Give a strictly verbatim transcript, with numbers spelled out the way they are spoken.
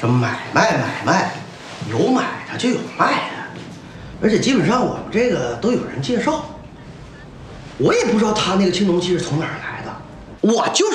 这买卖买卖，有买的就有卖的，而且基本上我们这个都有人介绍。我也不知道他那个青铜器是从哪儿来的，我就是。